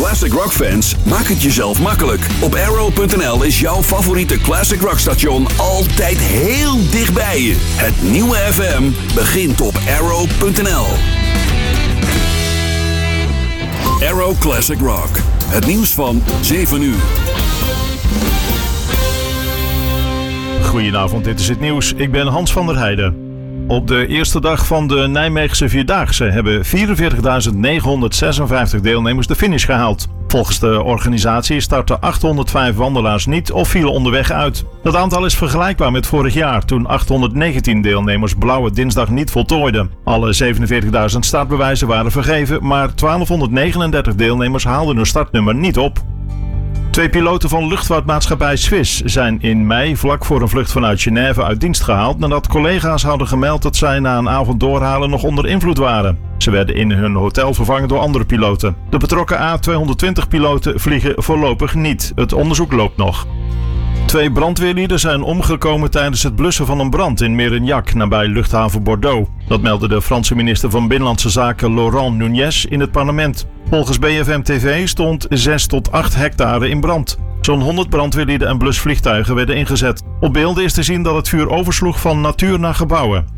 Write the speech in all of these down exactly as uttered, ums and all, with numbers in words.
Classic Rock fans, maak het jezelf makkelijk. Op Arrow punt n l is jouw favoriete Classic Rock station altijd heel dichtbij je. Het nieuwe F M begint op Arrow punt n l. Arrow Classic Rock. Het nieuws van zeven uur. Goedenavond, dit is het nieuws. Ik ben Hans van der Heijden. Op de eerste dag van de Nijmeegse Vierdaagse hebben vierenveertigduizend negenhonderdzesenvijftig deelnemers de finish gehaald. Volgens de organisatie startten achthonderdvijf wandelaars niet of vielen onderweg uit. Dat aantal is vergelijkbaar met vorig jaar, toen achthonderdnegentien deelnemers Blauwe Dinsdag niet voltooiden. Alle zevenenveertigduizend startbewijzen waren vergeven, maar twaalfhonderdnegenendertig deelnemers haalden hun startnummer niet op. Twee piloten van luchtvaartmaatschappij Swiss zijn in mei vlak voor een vlucht vanuit Genève uit dienst gehaald nadat collega's hadden gemeld dat zij na een avond doorhalen nog onder invloed waren. Ze werden in hun hotel vervangen door andere piloten. De betrokken A tweehonderdtwintig piloten vliegen voorlopig niet. Het onderzoek loopt nog. Twee brandweerlieden zijn omgekomen tijdens het blussen van een brand in Mérignac, nabij luchthaven Bordeaux. Dat meldde de Franse minister van Binnenlandse Zaken Laurent Nunez in het parlement. Volgens B F M T V stond zes tot acht hectare in brand. Zo'n honderd brandweerlieden en blusvliegtuigen werden ingezet. Op beelden is te zien dat het vuur oversloeg van natuur naar gebouwen.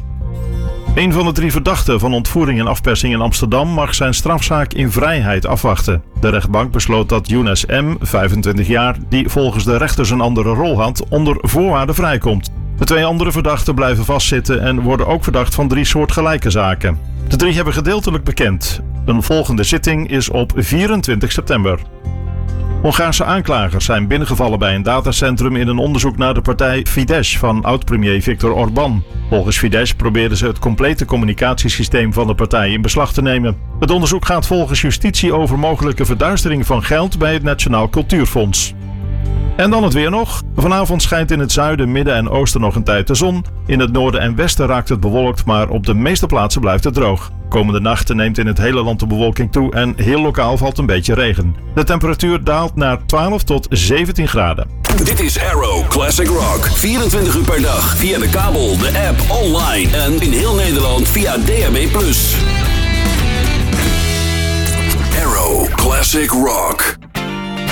Een van de drie verdachten van ontvoering en afpersing in Amsterdam mag zijn strafzaak in vrijheid afwachten. De rechtbank besloot dat Younes M., vijfentwintig jaar, die volgens de rechters een andere rol had, onder voorwaarden vrijkomt. De twee andere verdachten blijven vastzitten en worden ook verdacht van drie soortgelijke zaken. De drie hebben gedeeltelijk bekend. Een volgende zitting is op vierentwintig september. Hongaarse aanklagers zijn binnengevallen bij een datacentrum in een onderzoek naar de partij Fidesz van oud-premier Viktor Orbán. Volgens Fidesz probeerden ze het complete communicatiesysteem van de partij in beslag te nemen. Het onderzoek gaat volgens justitie over mogelijke verduistering van geld bij het Nationaal Cultuurfonds. En dan het weer nog. Vanavond schijnt in het zuiden, midden en oosten nog een tijd de zon. In het noorden en westen raakt het bewolkt, maar op de meeste plaatsen blijft het droog. Komende nacht neemt in het hele land de bewolking toe en heel lokaal valt een beetje regen. De temperatuur daalt naar twaalf tot zeventien graden. Dit is Arrow Classic Rock. vierentwintig uur per dag via de kabel, de app, online en in heel Nederland via D A B plus. Arrow Classic Rock.